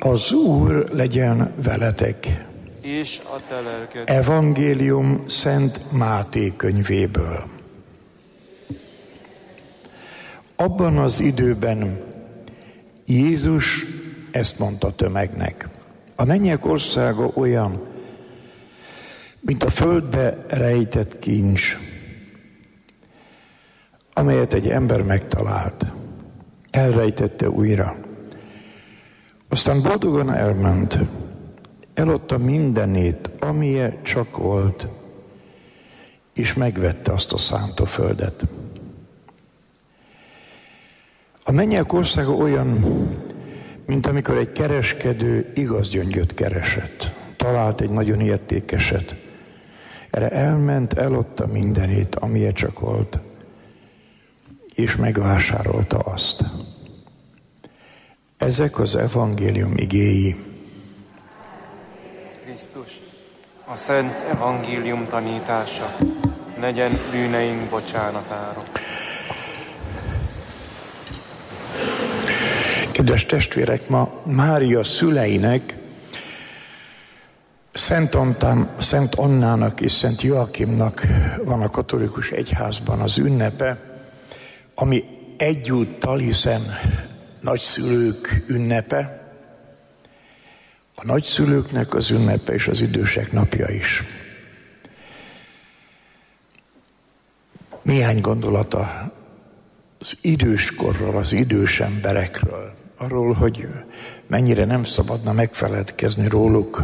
Az Úr legyen veletek. És a te lelked. Evangélium Szent Máté könyvéből. Abban az időben Jézus ezt mondta tömegnek: a mennyek országa olyan, mint a földbe rejtett kincs, amelyet egy ember megtalált. Elrejtette újra. Aztán boldogan elment, eladta mindenét, amilyen csak volt, és megvette azt a szántóföldet. A mennyek országa olyan, mint amikor egy kereskedő igaz gyöngyöt keresett. Talált egy nagyon értékeset. Erre elment, eladta mindenét, amilyen csak volt, és megvásárolta azt. Ezek az evangélium igéi. Krisztus, a szent evangélium tanítása, legyen bűneink bocsánatára. Kedves testvérek, ma Mária szüleinek, Szent Annának és Szent Joakimnak van a katolikus egyházban az ünnepe, ami egyúttal, hiszen nagyszülők ünnepe, a nagyszülőknek az ünnepe és az idősek napja is. Néhány gondolata az időskorról, az idős emberekről, arról, hogy mennyire nem szabadna megfeledkezni róluk.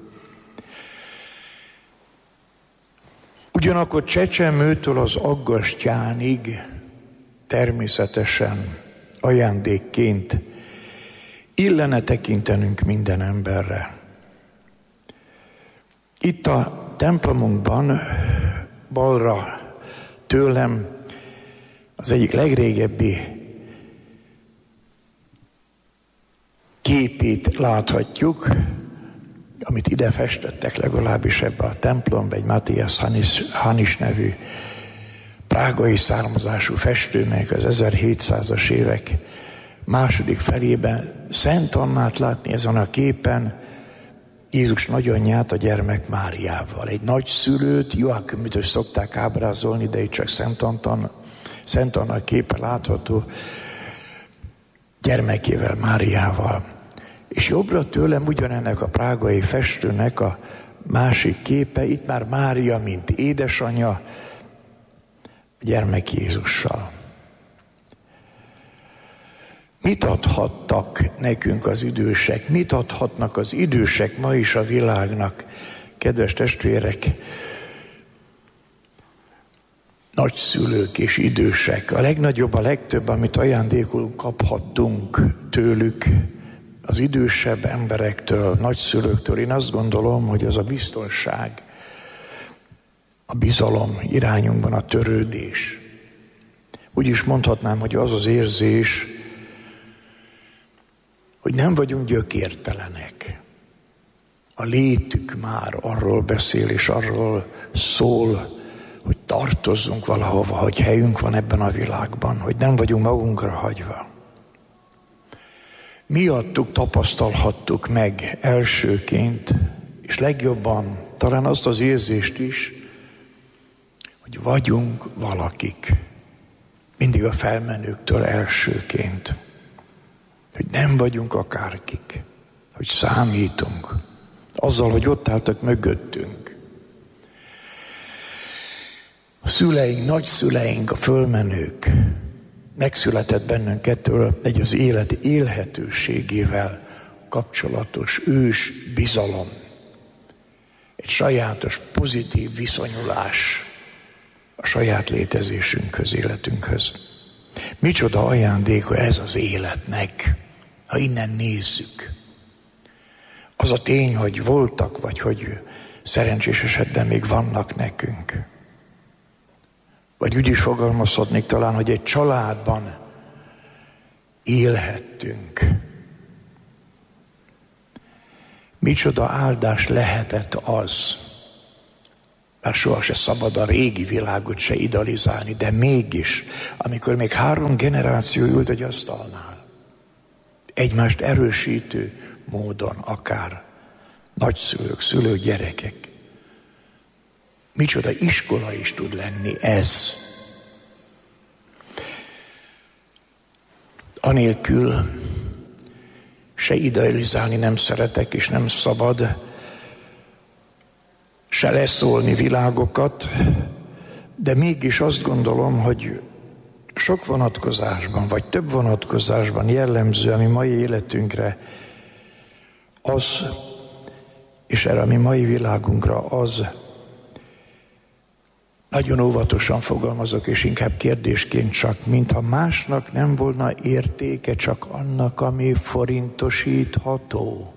Ugyanakkor csecsemőtől az aggastyánig természetesen ajándékként illene tekintenünk minden emberre. Itt a templomunkban balra tőlem az egyik legrégebbi képét láthatjuk, amit ide festettek, legalábbis ebbe a templomba, egy Matthias Hanis nevű prágai származású festőnek az 1700-as évek második felében Szent Annát látni ezen a képen, Jézus nagyanyját a gyermek Máriával. Egy nagyszülőt, Joakimot is szokták ábrázolni, de itt csak Szent Anna képe látható, gyermekével, Máriával. És jobbra tőlem ugyanennek a prágai festőnek a másik képe, itt már Mária, mint édesanyja, a gyermek Jézussal. Mit adhattak nekünk az idősek? Mit adhatnak az idősek ma is a világnak? Kedves testvérek, nagyszülők és idősek. A legnagyobb, a legtöbb, amit ajándékul kaphattunk tőlük, az idősebb emberektől, nagyszülőktől, én azt gondolom, hogy az a biztonság, a bizalom irányunkban, a törődés. Úgy is mondhatnám, hogy az az érzés, hogy nem vagyunk gyökértelenek. A létük már arról beszél és arról szól, hogy tartozzunk valahova, hogy helyünk van ebben a világban, hogy nem vagyunk magunkra hagyva. Miattuk tapasztalhattuk meg elsőként, és legjobban talán azt az érzést is, hogy vagyunk valakik, mindig a felmenőktől elsőként, hogy nem vagyunk akárkik, hogy számítunk, azzal, hogy ott álltak mögöttünk. A szüleink, nagyszüleink, a fölmenők, megszületett bennünk ettől egy az élet élhetőségével kapcsolatos ős bizalom, egy sajátos pozitív viszonyulás a saját létezésünkhöz, életünkhöz. Micsoda ajándéka ez az életnek, ha innen nézzük. Az a tény, hogy voltak, vagy hogy szerencsés esetben még vannak nekünk. Vagy úgy is fogalmazhatnék talán, hogy egy családban élhettünk. Micsoda áldás lehetett az, bár soha se szabad a régi világot se idealizálni, de mégis, amikor még 3 generáció ült egy asztalnál, egymást erősítő módon akár. Nagyszülők, szülők, gyerekek. Micsoda iskola is tud lenni ez. Anélkül se idealizálni nem szeretek, és nem szabad, se leszólni világokat, de mégis azt gondolom, hogy sok vonatkozásban, vagy több vonatkozásban jellemző a mi mai életünkre az, és erre a mi mai világunkra az, nagyon óvatosan fogalmazok, és inkább kérdésként csak, mintha másnak nem volna értéke, csak annak, ami forintosítható.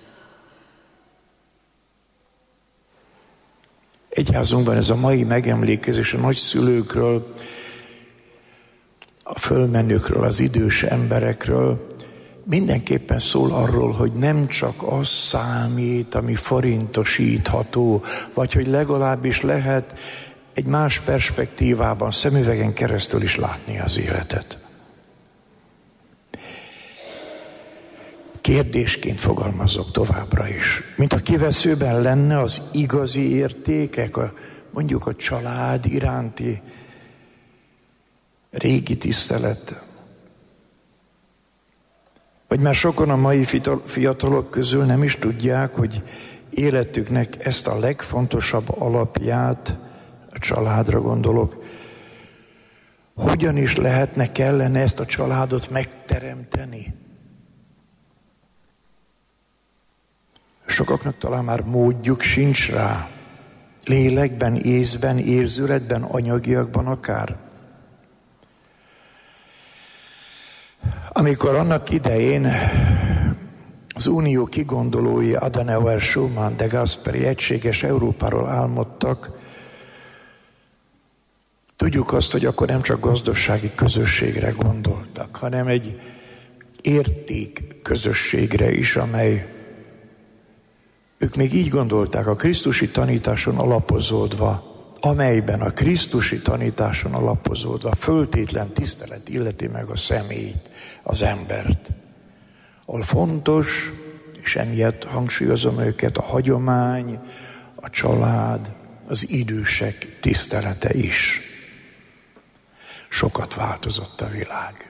Egyházunkban ez a mai megemlékezés a nagyszülőkről, a fölmenőkről, az idős emberekről mindenképpen szól arról, hogy nem csak az számít, ami forintosítható, vagy hogy legalábbis lehet egy más perspektívában, szemüvegen keresztül is látni az életet. Kérdésként fogalmazok továbbra is. Mint a kiveszőben lenne az igazi értékek, mondjuk a család iránti régi tisztelet. Vagy már sokan a mai fiatalok közül nem is tudják, hogy életüknek ezt a legfontosabb alapját, a családra gondolok, hogyan is kellene ezt a családot megteremteni. Sokaknak talán már módjuk sincs rá, lélekben, észben, érzületben, anyagiakban akár. Amikor annak idején az unió kigondolói Adenauer, Schumann, de Gasperi egységes Európáról álmodtak, tudjuk azt, hogy akkor nem csak gazdasági közösségre gondoltak, hanem egy érték közösségre is, amely ők még így gondolták, a krisztusi tanításon alapozódva, amelyben a krisztusi tanításon alapozódva föltétlen tisztelet illeti meg a személyt, az embert. Ahol fontos, és emiatt hangsúlyozom őket, a hagyomány, a család, az idősek tisztelete is. Sokat változott a világ.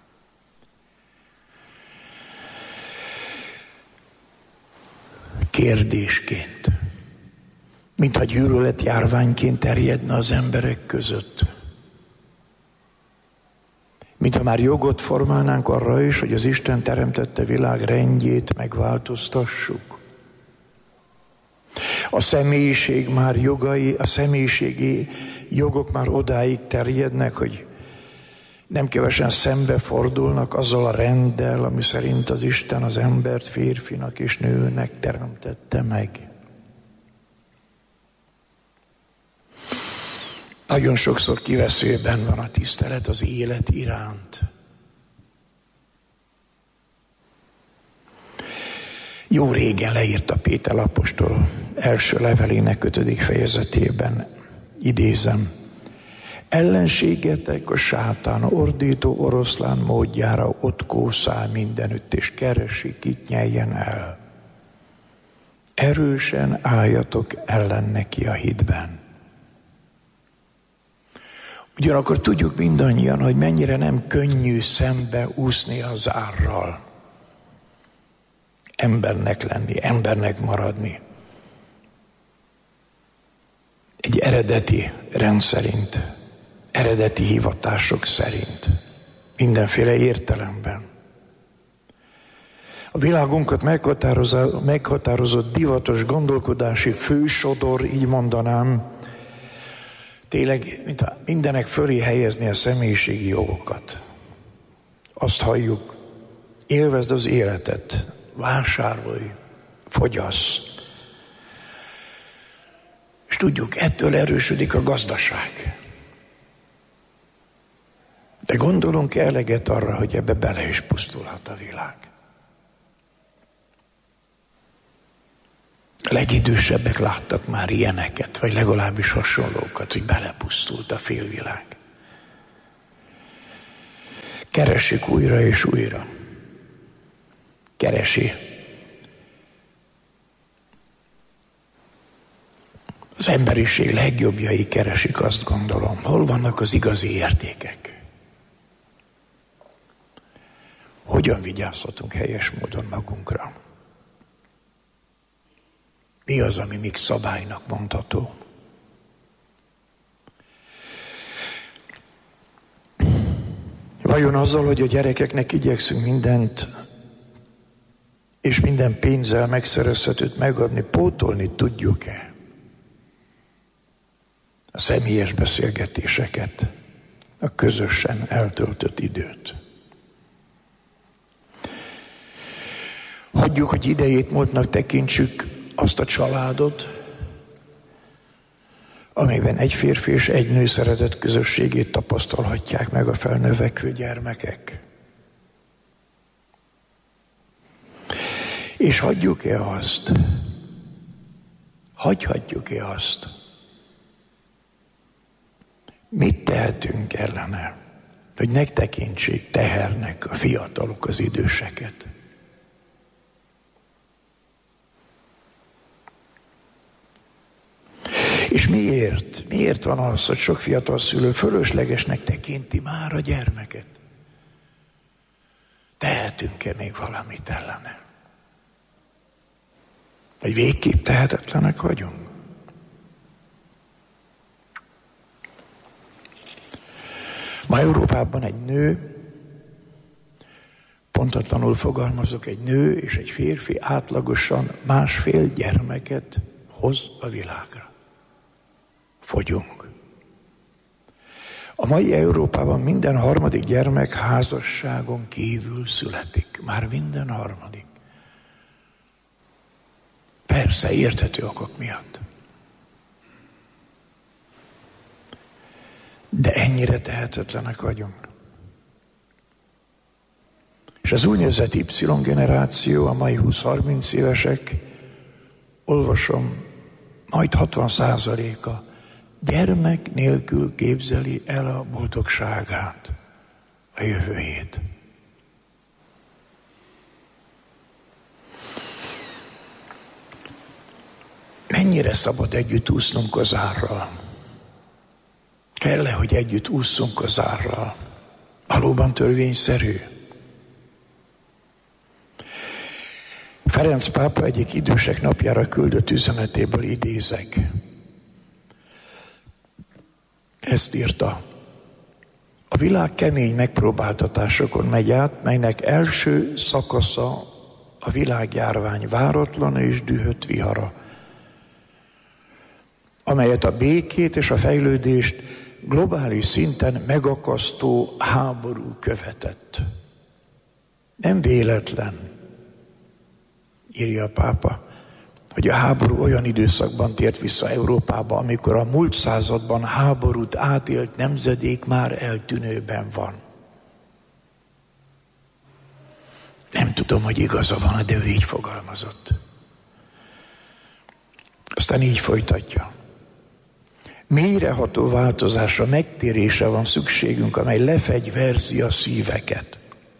Kérdésként, mintha gyűlöletjárványként terjedne az emberek között. Mintha már jogot formálnánk arra is, hogy az Isten teremtette világ rendjét megváltoztassuk. A személyiség már jogai, a személyiségi jogok már odáig terjednek, hogy nem kevesen szembefordulnak azzal a renddel, ami szerint az Isten az embert férfinak és nőnek teremtette meg. Nagyon sokszor kiveszőben van a tisztelet az élet iránt. Jó régen leírta Péter apostol első levelének 5. fejezetében, idézem, ellenségetek a sátán ordító oroszlán módjára ott kószál mindenütt, és keresi, kit nyeljen el. Erősen álljatok ellen neki a hitben. Ugyanakkor tudjuk mindannyian, hogy mennyire nem könnyű szembe úszni az árral. Embernek lenni, embernek maradni. Egy eredeti rend szerint, eredeti hivatások szerint, mindenféle értelemben. A világunkat meghatározott divatos gondolkodási fősodor, így mondanám, tényleg, mint mindenek fölé helyezni a személyiségi jogokat. Azt halljuk, élvezd az életet, vásárolj, fogyasz. És tudjuk, ettől erősödik a gazdaság. De gondolunk eleget arra, hogy ebbe bele is pusztulhat a világ. A legidősebbek láttak már ilyeneket, vagy legalábbis hasonlókat, hogy belepusztult a félvilág. Keressük újra és újra. keresi. Az emberiség legjobbjai keresik, azt gondolom. Hol vannak az igazi értékek? Hogyan vigyázhatunk helyes módon magunkra? Mi az, ami még szabálynak mondható? Vajon azzal, hogy a gyerekeknek igyekszünk mindent, és minden pénzzel megszerezhetőt megadni, pótolni tudjuk-e a személyes beszélgetéseket, a közösen eltöltött időt? Hagyjuk, hogy idejét múltnak tekintsük azt a családot, amiben egy férfi és egy nő szeretett közösségét tapasztalhatják meg a felnövekvő gyermekek. És hagyhatjuk-e azt, mit tehetünk ellene, hogy ne tekintsék tehernek a fiatalok az időseket? És miért? Miért van az, hogy sok fiatal szülő fölöslegesnek tekinti már a gyermeket? Tehetünk-e még valamit ellene? Vagy végképp tehetetlenek vagyunk? Ma Európában egy nő, pontatlanul fogalmazok, egy nő és egy férfi átlagosan 1,5 gyermeket hoz a világra. Fogyunk. A mai Európában minden 3. gyermek házasságon kívül születik. Már minden 3. Persze, érthető okok miatt. De ennyire tehetetlenek vagyunk. És az úgynevezett Y-generáció, a mai 20-30 évesek, olvasom, majd 60%-a gyermek nélkül képzeli el a boldogságát, a jövőjét. Mennyire szabad együtt úsznunk az árral? Kell-e, hogy együtt ússzunk az árral? Valóban törvényszerű? Ferenc pápa egyik idősek napjára küldött üzenetéből idézek. Ezt írta. A világ kemény megpróbáltatásokon megy át, melynek első szakasza a világjárvány váratlan és dühött vihara, amelyet a békét és a fejlődést globális szinten megakasztó háború követett. Nem véletlen, írja a pápa, hogy a háború olyan időszakban tért vissza Európába, amikor a múlt században háborút átélt nemzedék már eltűnőben van. Nem tudom, hogy igaza van, de ő így fogalmazott. Aztán így folytatja. Mélyreható változásra, megtérésre van szükségünk, amely lefegyverzi a szíveket.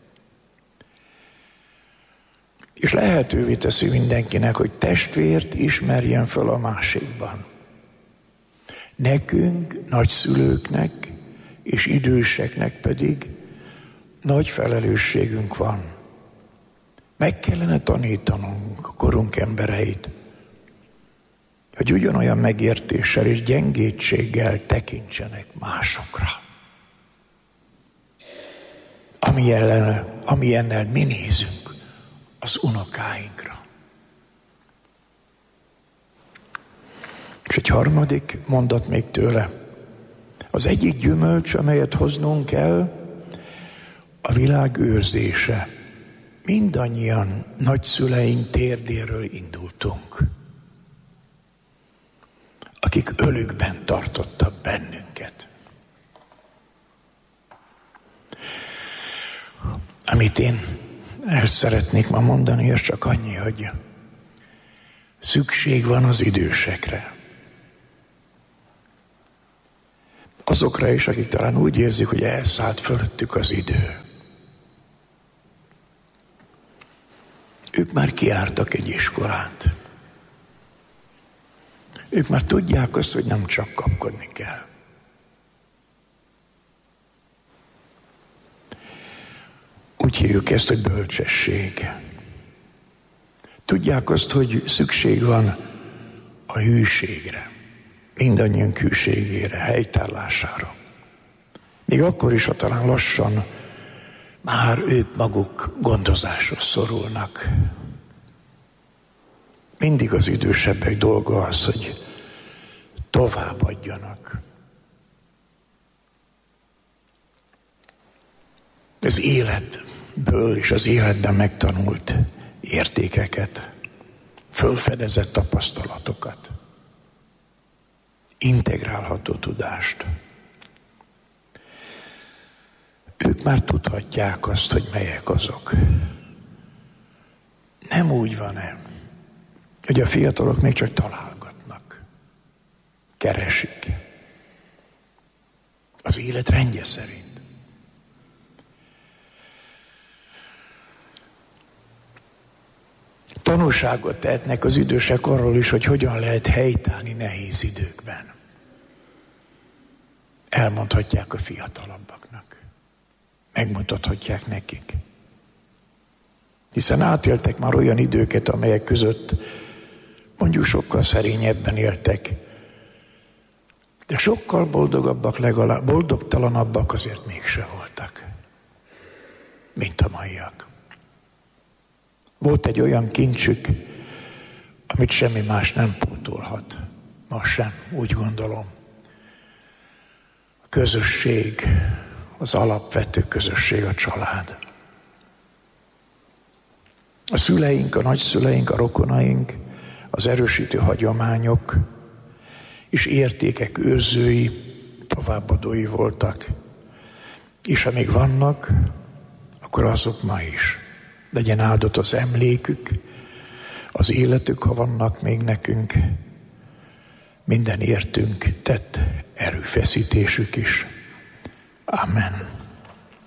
És lehetővé teszi mindenkinek, hogy testvért ismerjen föl a másikban. Nekünk, nagyszülőknek és időseknek pedig nagy felelősségünk van. Meg kellene tanítanunk a korunk embereit, hogy ugyanolyan megértéssel és gyengétséggel tekintsenek másokra. Amilyennel mi nézünk az unokáinkra. És egy harmadik mondat még tőle. Az egyik gyümölcs, amelyet hoznunk kell, a világ őrzése. Mindannyian nagyszüleink térdéről indultunk, akik ölükben tartottak bennünket. Amit én el szeretnék ma mondani, az csak annyi, hogy szükség van az idősekre. Azokra is, akik talán úgy érzik, hogy elszállt fölöttük az idő. Ők már kijártak egy iskolát. Ők már tudják azt, hogy nem csak kapkodni kell. Úgy hívjuk ezt, hogy bölcsesség. Tudják azt, hogy szükség van a hűségre, mindannyiunk hűségére, helytállására. Még akkor is, ha talán lassan már ők maguk gondozáshoz szorulnak. Mindig az idősebbek dolga az, hogy továbbadjanak. Az életből és az életben megtanult értékeket, fölfedezett tapasztalatokat, integrálható tudást. Ők már tudhatják azt, hogy melyek azok. Nem úgy van-e, hogy a fiatalok még csak találgatnak, keresik az élet rendje szerint. Tanulságot tehetnek az idősek arról is, hogy hogyan lehet helytállni nehéz időkben. Elmondhatják a fiatalabbaknak. Megmutathatják nekik. Hiszen átéltek már olyan időket, amelyek között mondjuk sokkal szerényebben éltek, de sokkal boldogabbak, legalább boldogtalanabbak azért mégse voltak, mint a maiak. Volt egy olyan kincsük, amit semmi más nem pótolhat. Ma sem, úgy gondolom. A közösség, az alapvető közösség, a család. A szüleink, a nagyszüleink, a rokonaink, az erősítő hagyományok és értékek őrzői, továbbadói voltak. És amíg vannak, akkor azok ma is. Legyen áldott az emlékük, az életük, ha vannak még nekünk, minden értünk tett erőfeszítésük is. Amen.